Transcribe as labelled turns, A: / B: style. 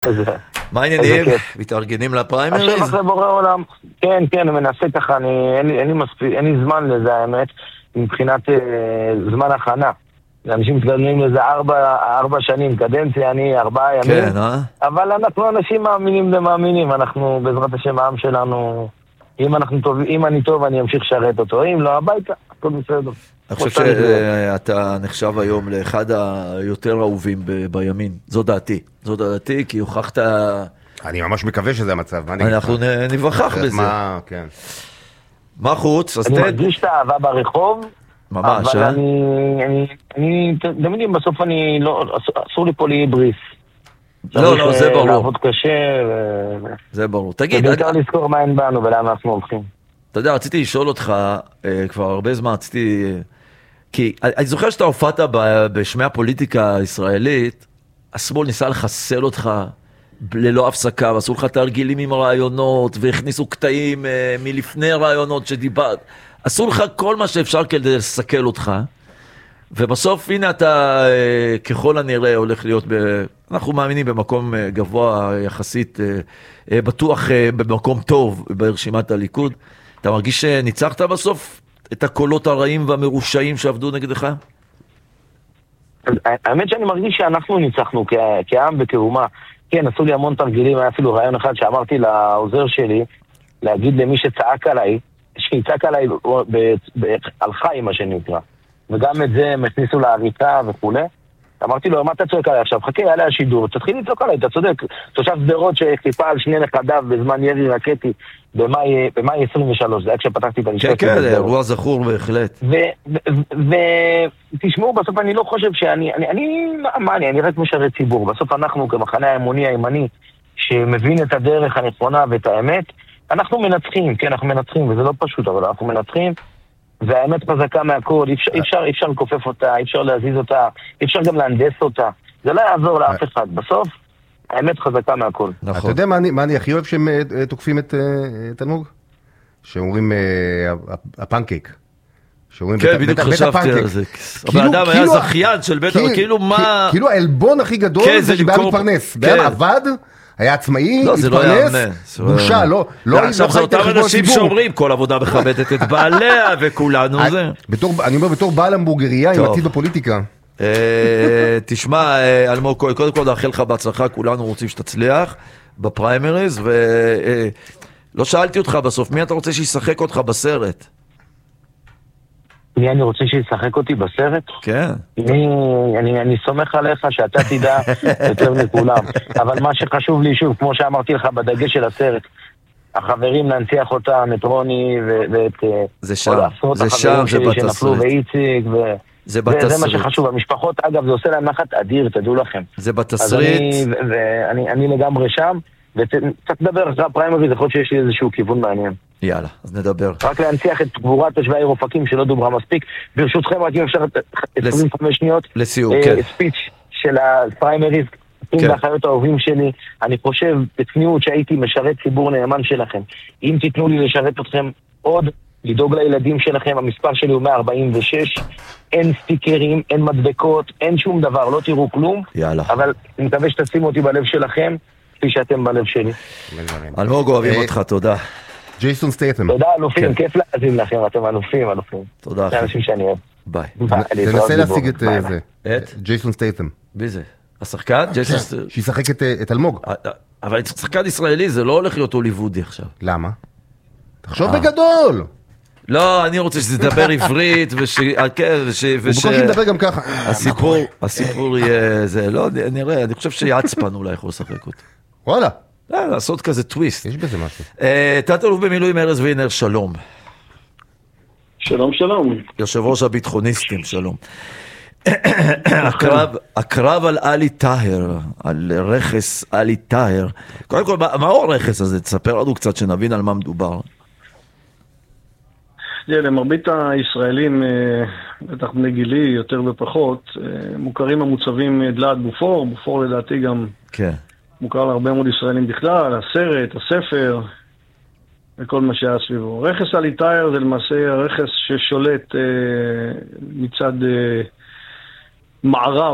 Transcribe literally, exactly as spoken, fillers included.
A: מה העניינים? מתארגנים לפריימריז?
B: השם אחרי בורא עולם. כן, כן, מנסה ככה, אין לי זמן לזה, האמת, מבחינת זמן הכנה. אנשים מתקדמים לזה ארבע, ארבע שנים, קדנציה, אני ארבעה ימים.
A: כן, אה?
B: אבל אנחנו אנשים מאמינים ומאמינים, אנחנו בעזרת השם העם שלנו, אם אנחנו טוב, אם אני טוב אני אמשיך לשרת אותו, אם לא הביתה, הכל בסדר.
A: אני חושב שאתה נחשב היום לאחד היותר אהובים בימין, זו דעתי, זו דעתי, כי הוכחת...
C: אני ממש מקווה שזה המצב,
A: אנחנו נבחח בזה. מה חוץ?
B: אני מרגיש את האהבה ברחוב,
A: ממש,
B: אבל
A: אה?
B: אני, אני, אני, תמיד בסוף אני, לא, אסור לי פה להיבריס.
A: לא, לא, זה ברור.
B: לעבוד קשה,
A: זה ברור. תגיד,
B: ובעיקר לזכור מה אין בנו ולמה אנחנו הולכים.
A: אתה יודע, רציתי לשאול אותך, כבר הרבה זמן רציתי, כי אני זוכר שאתה הופעת בשמי הפוליטיקה הישראלית, השמאל ניסה לחסל אותך ללא הפסקה, ועשו לך תרגילים עם רעיונות, והכניסו קטעים מלפני רעיונות שדיברת. עשו לך כל מה שאפשר כדי לסכל אותך, ובסוף הנה אתה ככל הנראה הולך להיות, ב... אנחנו מאמינים במקום גבוה יחסית, בטוח במקום טוב ברשימת הליכוד. אתה מרגיש שניצחת בסוף את הקולות הרעים והמרושעים שעבדו נגדך?
B: האמת שאני מרגיש שאנחנו ניצחנו כעם וכאומה. כן, עשו לי המון תרגילים, היה אפילו רעיון אחד שאמרתי לעוזר שלי, להגיד למי שצעק עליי, שיצעק עליי על חי, מה שנקרא. וגם את זה הם הכניסו לעריצה וכו'. אמרתי לו, מה אתה צועק עליי עכשיו? חכה, יעלה השידור, תתחיל לצעוק עליי, אתה צודק. תושב סדרות שחיפה על שני נכדיו בזמן ירי רקטי במאי עשרים ושלוש, זה היה כשפתחתי את המשפט.
A: כן, כן, אירוע זכור בהחלט.
B: ותשמעו, בסוף אני לא חושב שאני, אני, מה אני, אני רק משרת ציבור. בסוף אנחנו כמחנה האמוני הימני, שמבין את הדרך הנכונה ואת האמת, אנחנו מנצחים, כן, אנחנו מנצחים, וזה לא פשוט, אבל אנחנו מנצחים, והאמת חזקה מהכל, אי אפשר, אי אפשר, אי אפשר לקופף אותה, אי אפשר להזיז אותה, אי אפשר גם להנדס אותה, זה לא יעזור לאף אחד, בסוף, האמת חזקה מהכל.
C: נכון. אתה יודע מה אני, מה אני הכי אוהב שהם תוקפים את, את אלמוג? שאומרים הפנקייק.
A: כן, בדיוק חשבתי על זה. הבן אדם היה זכיין של בית, כאילו מה...
C: כאילו העלבון הכי גדול זה שבא מתפרנס, בעם עבד, היה עצמאי, התפרנס, בושה, לא...
A: עכשיו זה אותם אנשים שאומרים, כל עבודה מכבדת את בעליה וכולנו זה.
C: אני אומר, בתור בעל המבורגריה, עם עתיד בפוליטיקה.
A: תשמע, אלמוג כהן, קודם כל נאחל לך בהצלחה, כולנו רוצים שתצליח בפריימריז, ולא שאלתי אותך בסוף, מי אתה רוצה שישחק אותך בסרט?
B: מי אני רוצה שישחק אותי בסרט?
A: כן.
B: אני, אני, אני סומך עליך שאתה תדע יותר מכולם. אבל מה שחשוב לי שוב, כמו שאמרתי לך בדגש של הסרט, החברים להנציח אותם, את רוני ואת...
A: זה שם, זה שם, זה בתסריט.
B: שנפלו ואיציק ו...
A: זה בתסריט.
B: זה מה שחשוב. המשפחות, אגב, זה עושה להם נחת אדיר, תדעו לכם.
A: זה בתסריט.
B: אז אני, ואני, אני לגמרי שם, וצריך לדבר אחרי הפריימריז, יכול להיות שיש לי איזשהו כיוון מעניין.
A: יאללה, אז נדבר.
B: רק להנציח את גבורת תושבי העיר אופקים שלא דוברה מספיק. ברשותכם, רק אם אפשר עשרים וחמש שניות.
A: לסיום, כן.
B: ספיץ' של הפריימריז, עם האחיות האהובים שלי. אני חושב בצניעות שהייתי משרת ציבור נאמן שלכם. אם תיתנו לי לשרת אתכם עוד, לדאוג לילדים שלכם, המספר שלי הוא מאה ארבעים ושש, אין סטיקרים, אין מדבקות, אין שום דבר, לא תראו כלום.
A: יאללה.
B: אבל אני מקווה שתשימו אותי בלב שלכם, כפי שאתם בלב שלי.
A: אלמוג, אוהבים אותך, תודה.
C: ג'ייסון סטיית'ם.
B: תודה, אלופים, כיף להאזין לכם, אתם אלופים, אלופים.
A: תודה,
B: אחי. זה אנשים שאני אוהב.
A: ביי.
C: תנסה להשיג את זה.
A: את?
C: ג'ייסון סטיית'ם.
A: מי זה? השחקן?
C: שישחק את אלמוג.
A: אבל שחקן ישראלי זה לא הולך להיות הוליוודי עכשיו.
C: למה? תחשוב בגדול.
A: לא, אני רוצה שתדבר עברית, וש... כן, וש...
C: הוא בקושי מדבר גם ככה.
A: הסיפור, הסיפור יהיה... זה לא, נראה, אני חושב שיעצפן אולי יכול לשחק אותו.
C: וואלה.
A: לא, לעשות כזה טוויסט.
C: יש בזה משהו.
A: תת-אלוף במילואים ארז וינר, שלום.
D: שלום, שלום.
A: יושב ראש הביטחוניסטים, שלום. הקרב, הקרב על אלי טהר, על רכס אלי טהר. קודם כל, מהו הרכס הזה? תספר לנו קצת שנבין על מה מדובר.
D: למרבית הישראלים, בטח בני גילי, יותר ופחות, מוכרים המוצבים דלת בופור, בופור לדעתי גם
A: כן.
D: מוכר להרבה מאוד ישראלים בכלל, הסרט, הספר, וכל מה שהיה סביבו. רכס אלי טהר זה למעשה הרכס ששולט מצד מערב